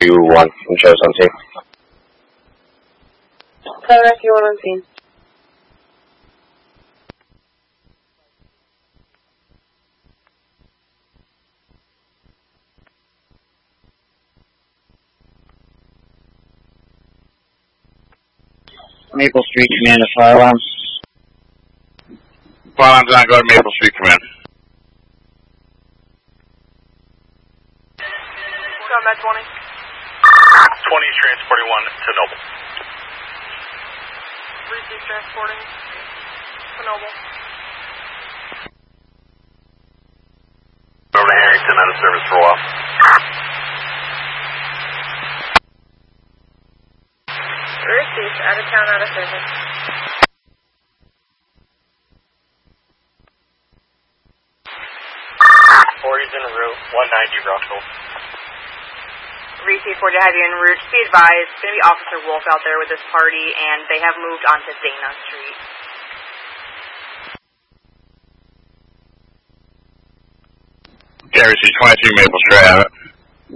1, and shows on scene. 7 Rescue 1 on scene. Maple Street Command of Fire Alarm. Fire alarm's on, go to Maple Street Command. Med 20. 20 is transporting 1 to Noble. 3C is transporting to Noble. Over to Harrington, out of service for a while. 3C is out of town, out of service. Forty's en route, 190 Russell. Receive 40 heavy en route. Be advised, it's going to be Officer Wolf out there with this party, and they have moved onto Dana Street. Gary, 23 Maple Street, I have it.